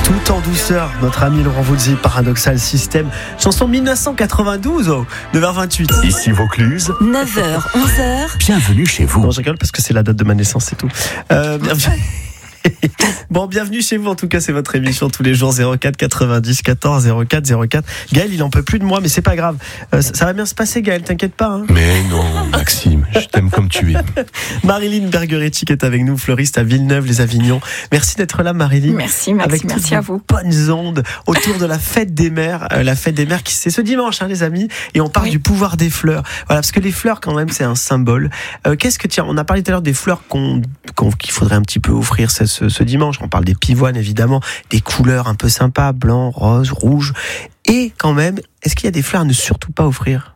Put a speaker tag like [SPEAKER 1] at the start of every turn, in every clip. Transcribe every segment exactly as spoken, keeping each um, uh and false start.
[SPEAKER 1] Tout en douceur, notre ami Laurent Voulzy, Paradoxal System, chanson dix-neuf cent quatre-vingt-douze, oh, neuf heures vingt-huit.
[SPEAKER 2] Ici Vaucluse,
[SPEAKER 3] neuf heures, onze heures.
[SPEAKER 2] Bienvenue chez vous.
[SPEAKER 1] Bon, je rigole parce que c'est la date de ma naissance, c'est tout. Euh, bienvenue. Bon, bienvenue chez vous. En tout cas, c'est votre émission tous les jours. Zéro quatre quatre-vingt-dix quatorze zéro quatre zéro quatre. Gaël, il en peut plus de moi, mais c'est pas grave. Euh, ça, ça va bien se passer, Gaël, t'inquiète pas. Hein.
[SPEAKER 2] Mais non, Maxime, je t'aime comme tu es.
[SPEAKER 1] Marilyn Bergeretti qui est avec nous, fleuriste à Villeneuve-les-Avignon. Merci d'être là, Marilyn.
[SPEAKER 4] Merci, merci,
[SPEAKER 1] avec
[SPEAKER 4] merci à vous.
[SPEAKER 1] Bonnes ondes autour de la fête des mères. Euh, la fête des mères qui c'est ce dimanche, hein, les amis. Et on parle oui. du pouvoir des fleurs. Voilà, parce que les fleurs, quand même, c'est un symbole. Euh, qu'est-ce que tiens, on a parlé tout à l'heure des fleurs qu'on, qu'on, qu'il faudrait un petit peu offrir ce, ce, ce dimanche. On parle des pivoines, évidemment, des couleurs un peu sympas, blanc, rose, rouge. Et quand même, est-ce qu'il y a des fleurs à ne surtout pas offrir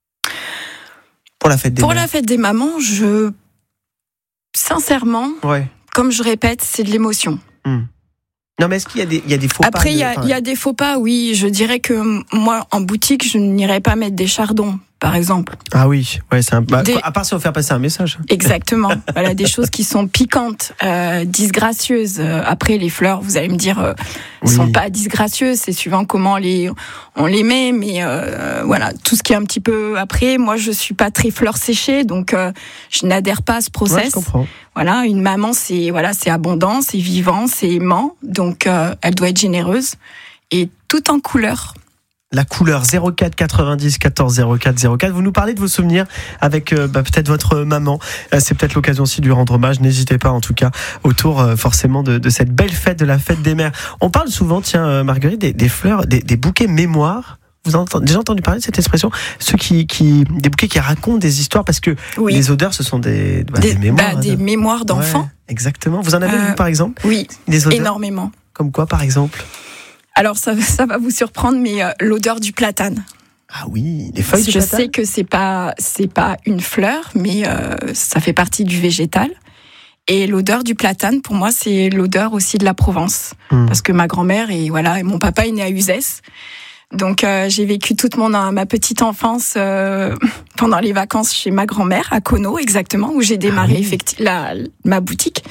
[SPEAKER 1] pour la fête des
[SPEAKER 4] Pour
[SPEAKER 1] mères?
[SPEAKER 4] la fête des mamans, je... Sincèrement,
[SPEAKER 1] ouais.
[SPEAKER 4] comme je répète, c'est de l'émotion.
[SPEAKER 1] Hum. Non, mais est-ce qu'il y a des, il y a des faux
[SPEAKER 4] Après,
[SPEAKER 1] pas
[SPEAKER 4] il y, a,
[SPEAKER 1] enfin...
[SPEAKER 4] il y a des faux pas, oui. Je dirais que moi, en boutique, je n'irais pas mettre des chardons, par exemple.
[SPEAKER 1] Ah oui, ouais, c'est un... bah,
[SPEAKER 4] des...
[SPEAKER 1] à part si on veut faire passer un message.
[SPEAKER 4] Exactement. Voilà, des choses qui sont piquantes, euh, disgracieuses. Après, les fleurs, vous allez me dire, euh, oui. sont pas disgracieuses. C'est suivant comment les, on les met, mais euh, voilà, tout ce qui est un petit peu après. Moi, je suis pas très fleur séchée, donc euh, je n'adhère pas à ce process.
[SPEAKER 1] Ouais, je comprends.
[SPEAKER 4] Voilà, une maman, c'est voilà, c'est abondant, c'est vivant, c'est aimant, donc euh, elle doit être généreuse et tout en couleur.
[SPEAKER 1] La couleur zéro quatre quatre-vingt-dix quatorze zéro quatre zéro quatre. Vous nous parlez de vos souvenirs avec euh, bah, peut-être votre maman. Euh, c'est peut-être l'occasion aussi de lui rendre hommage. N'hésitez pas en tout cas autour euh, forcément de, de cette belle fête de la fête des mères. On parle souvent, tiens euh, Marguerite, des, des fleurs, des, des bouquets mémoire. Vous avez déjà entendu parler de cette expression? Ceux qui, qui, des bouquets qui racontent des histoires parce que oui. les odeurs, ce sont des, bah,
[SPEAKER 4] des,
[SPEAKER 1] des mémoires.
[SPEAKER 4] Bah, des de... mémoires d'enfants.
[SPEAKER 1] Ouais, exactement. Vous en avez, euh, vous, par exemple?
[SPEAKER 4] Oui,
[SPEAKER 1] des odeurs
[SPEAKER 4] énormément.
[SPEAKER 1] Comme quoi, par exemple?
[SPEAKER 4] Alors, ça, ça va vous surprendre, mais euh, l'odeur du platane.
[SPEAKER 1] Ah oui, les feuilles de
[SPEAKER 4] Je
[SPEAKER 1] platane.
[SPEAKER 4] sais que c'est pas, c'est pas une fleur, mais euh, ça fait partie du végétal. Et l'odeur du platane, pour moi, c'est l'odeur aussi de la Provence. Mmh. Parce que ma grand-mère et, voilà, et mon papa est né à Uzès. Donc euh, j'ai vécu toute mon ma petite enfance euh, pendant les vacances chez ma grand-mère à Conneau, exactement, où j'ai démarré ah oui. effecti- la, ma boutique.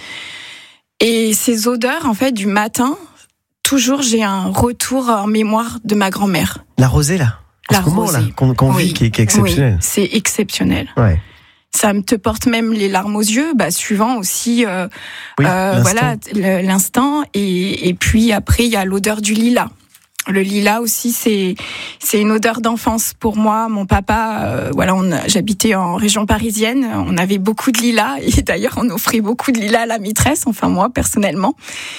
[SPEAKER 4] Et ces odeurs, en fait, du matin, toujours j'ai un retour en mémoire de ma grand-mère.
[SPEAKER 1] La rosée là, en
[SPEAKER 4] la
[SPEAKER 1] ce moment,
[SPEAKER 4] rosée
[SPEAKER 1] là, qu'on, qu'on
[SPEAKER 4] oui.
[SPEAKER 1] vit, qui est, qui est exceptionnel.
[SPEAKER 4] Oui, c'est exceptionnel.
[SPEAKER 1] Ouais.
[SPEAKER 4] Ça me te porte même les larmes aux yeux, bah, suivant aussi, euh,
[SPEAKER 1] oui,
[SPEAKER 4] euh, voilà, le, l'instant. Et, et puis après, il y a l'odeur du lilas. Le lilas aussi, c'est c'est une odeur d'enfance pour moi. Mon papa, euh, voilà, on a, j'habitais en région parisienne, on avait beaucoup de lilas et d'ailleurs on offrait beaucoup de lilas à la maîtresse, enfin moi personnellement.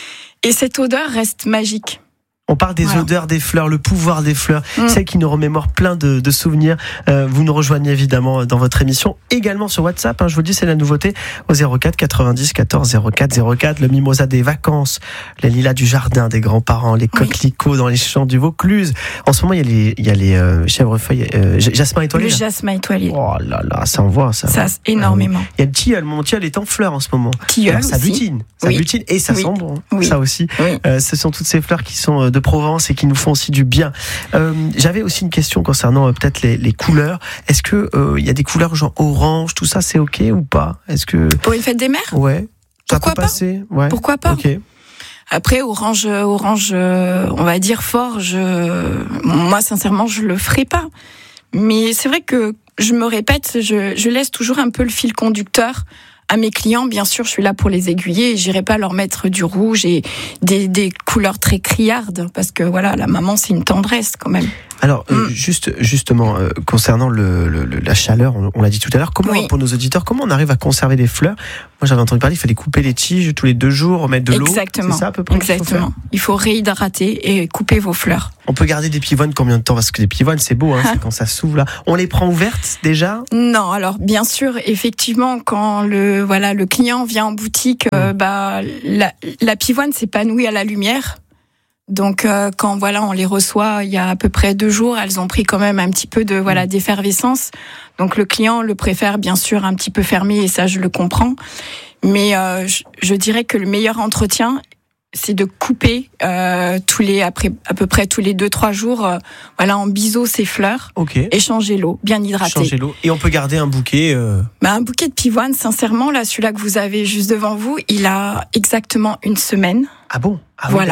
[SPEAKER 4] Et cette odeur reste magique.
[SPEAKER 1] On parle des voilà. odeurs des fleurs, le pouvoir des fleurs, mmh. celle qui nous remémore plein de, de souvenirs. Euh, vous nous rejoignez évidemment dans votre émission, également sur WhatsApp. Hein, je vous le dis, c'est la nouveauté au zéro quatre quatre-vingt-dix quatorze zéro quatre zéro quatre. Le mimosa des vacances, les lilas du jardin des grands-parents, les coquelicots oui. dans les champs du Vaucluse. En ce moment, il y a les, il y a les euh, chèvrefeuilles, euh, jasmin étoilé.
[SPEAKER 4] Le jasmin étoilé.
[SPEAKER 1] Oh là là, ça envoie ça.
[SPEAKER 4] Ça, énormément.
[SPEAKER 1] Ah, oui. Il y a le tilleul, mon tilleul est en fleurs en ce moment.
[SPEAKER 4] Tilleul
[SPEAKER 1] Alors, ça
[SPEAKER 4] aussi.
[SPEAKER 1] butine, ça
[SPEAKER 4] oui.
[SPEAKER 1] butine et ça
[SPEAKER 4] oui.
[SPEAKER 1] sent bon.
[SPEAKER 4] Oui.
[SPEAKER 1] Ça aussi.
[SPEAKER 4] Oui.
[SPEAKER 1] Euh, ce sont toutes ces fleurs qui sont de Provence et qui nous font aussi du bien. Euh, j'avais aussi une question concernant euh, peut-être les, les couleurs. Est-ce que il euh, y a des couleurs genre orange, tout ça, c'est ok ou pas? Est-ce que
[SPEAKER 4] pour une fête des mères?
[SPEAKER 1] Ouais. Ça
[SPEAKER 4] Pourquoi
[SPEAKER 1] peut
[SPEAKER 4] pas
[SPEAKER 1] passer ouais.
[SPEAKER 4] Pourquoi pas
[SPEAKER 1] Ok.
[SPEAKER 4] Après orange, orange, on va dire fort. Je, moi sincèrement, je le ferai pas. Mais c'est vrai que je me répète, je, je laisse toujours un peu le fil conducteur à mes clients. Bien sûr, je suis là pour les aiguiller et j'irai pas leur mettre du rouge et des, des couleurs très criardes parce que voilà, la maman, c'est une tendresse quand même.
[SPEAKER 1] Alors,
[SPEAKER 4] mm.
[SPEAKER 1] euh, juste, justement, euh, concernant le, le, la chaleur, on, on l'a dit tout à l'heure, comment,
[SPEAKER 4] oui.
[SPEAKER 1] pour nos auditeurs, comment on arrive à conserver des fleurs? Moi, j'avais entendu parler, il fallait couper les tiges tous les deux jours, remettre de l'eau.
[SPEAKER 4] Exactement.
[SPEAKER 1] C'est ça à peu près?
[SPEAKER 4] Exactement. Faut il faut réhydrater et couper vos fleurs.
[SPEAKER 1] On peut garder des pivoines combien de temps? Parce que les pivoines, c'est beau, hein, c'est quand ça s'ouvre là. On les prend ouvertes déjà?
[SPEAKER 4] Non, alors bien sûr, effectivement, quand le voilà le client vient en boutique, mmh. euh, bah la, la pivoine s'épanouit à la lumière. Donc euh, quand voilà on les reçoit il y a à peu près deux jours, elles ont pris quand même un petit peu de voilà d'effervescence. Donc le client le préfère bien sûr un petit peu fermé et ça je le comprends. Mais euh, je, je dirais que le meilleur entretien c'est de couper euh, tous les après à peu près tous les deux trois jours euh, voilà en biseau ces fleurs.
[SPEAKER 1] Ok.
[SPEAKER 4] Et changer l'eau, bien hydrater.
[SPEAKER 1] Changer l'eau et on peut garder un bouquet. Euh...
[SPEAKER 4] Bah un bouquet de pivoine, sincèrement là celui-là que vous avez juste devant vous, il a exactement une semaine.
[SPEAKER 1] Ah bon? Ah oui,
[SPEAKER 4] voilà.
[SPEAKER 1] D'accord.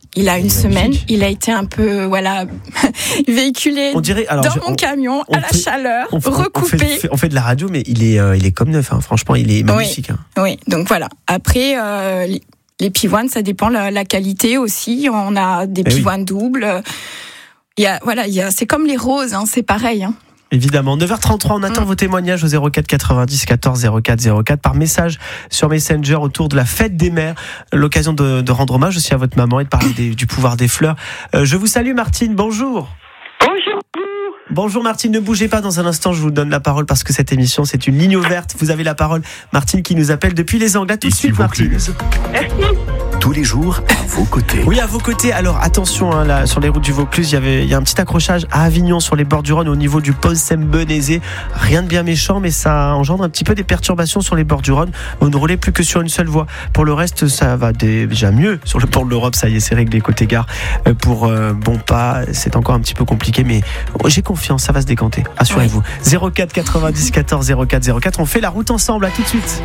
[SPEAKER 4] il a une
[SPEAKER 1] magnifique.
[SPEAKER 4] semaine. Il a été un peu, voilà, véhiculé
[SPEAKER 1] On dirait, alors,
[SPEAKER 4] dans
[SPEAKER 1] je-
[SPEAKER 4] mon
[SPEAKER 1] on-
[SPEAKER 4] camion
[SPEAKER 1] on
[SPEAKER 4] à la
[SPEAKER 1] fait-
[SPEAKER 4] chaleur,
[SPEAKER 1] on, fait- on
[SPEAKER 4] recoupé.
[SPEAKER 1] fait, on fait de la radio, mais il est, euh, il est comme neuf. Hein. Franchement, il est magnifique. Hein.
[SPEAKER 4] Oui, donc voilà. Après, euh, les- les pivoines, ça dépend la, la qualité aussi. On a des
[SPEAKER 1] Eh oui.
[SPEAKER 4] pivoines doubles. Il y a, voilà, il y a, c'est comme les roses, hein, c'est pareil. Hein.
[SPEAKER 1] Évidemment. neuf heures trente-trois, on attend
[SPEAKER 4] Mm.
[SPEAKER 1] vos témoignages au zéro quatre quatre-vingt-dix quatorze zéro quatre zéro quatre par message sur Messenger autour de la fête des mères. L'occasion de, de rendre hommage aussi à votre maman et de parler des- du pouvoir des fleurs. Euh, je vous salue Martine, bonjour.
[SPEAKER 3] Bonjour.
[SPEAKER 1] Bonjour Martine, ne bougez pas dans un instant, je vous donne la parole parce que cette émission c'est une ligne ouverte. Vous avez la parole, Martine qui nous appelle depuis les Angles. À tout de
[SPEAKER 2] Ici
[SPEAKER 1] suite Martine.
[SPEAKER 2] Vaucluse.
[SPEAKER 3] Merci.
[SPEAKER 2] Tous les jours, à vos côtés.
[SPEAKER 1] Oui, à vos côtés. Alors attention, hein, là, sur les routes du Vaucluse, il y avait, il y a un petit accrochage à Avignon sur les bords du Rhône au niveau du pont Saint-Benezé. Rien de bien méchant, mais ça engendre un petit peu des perturbations sur les bords du Rhône. Vous ne roulez plus que sur une seule voie. Pour le reste, ça va déjà mieux. Sur le port de l'Europe, ça y est, c'est réglé côté gare. Euh, Pour euh, Bonpas, c'est encore un petit peu compliqué, mais j'ai confiance, ça va se décanter. Assurez-vous. zéro quatre quatre-vingt-dix quatorze zéro quatre zéro quatre. On fait la route ensemble. À tout de suite.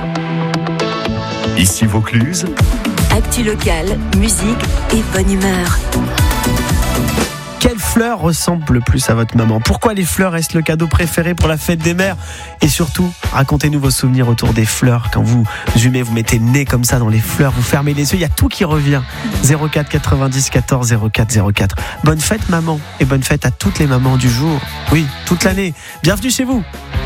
[SPEAKER 2] Ici Vaucluse.
[SPEAKER 5] Actu locale, musique et bonne humeur.
[SPEAKER 1] Quelle fleur ressemble le plus à votre maman? Pourquoi les fleurs restent le cadeau préféré pour la fête des mères? Et surtout, racontez-nous vos souvenirs autour des fleurs. Quand vous humez, vous mettez le nez comme ça dans les fleurs, vous fermez les yeux, il y a tout qui revient. zéro quatre quatre-vingt-dix quatorze zéro quatre zéro quatre. Bonne fête maman et bonne fête à toutes les mamans du jour. Oui, toute l'année. Bienvenue chez vous.